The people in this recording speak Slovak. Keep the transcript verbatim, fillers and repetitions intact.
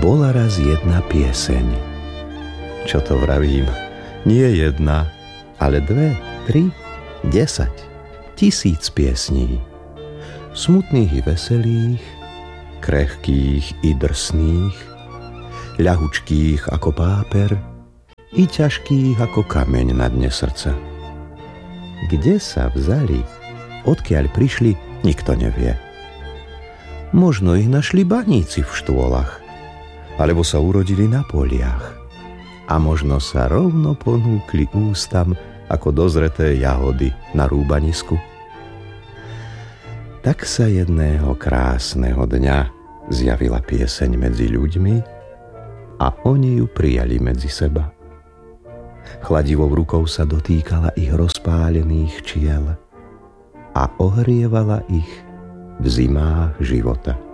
Bola raz jedna pieseň. Čo to vravím? Nie jedna, ale dve, tri, desať, tisíc piesní. Smutných i veselých, krehkých i drsných, ľahučkých ako páper i ťažkých ako kameň na dne srdca. Kde sa vzali, odkiaľ prišli, nikto nevie. Možno ich našli baníci v štôlach, alebo sa urodili na poliach. A možno sa rovno ponúkli ústam ako dozreté jahody na rúbanisku. Tak sa jedného krásneho dňa zjavila pieseň medzi ľuďmi a oni ju prijali medzi seba. Chladivou rukou sa dotýkala ich rozpálených čiel a ohrievala ich v zimách života.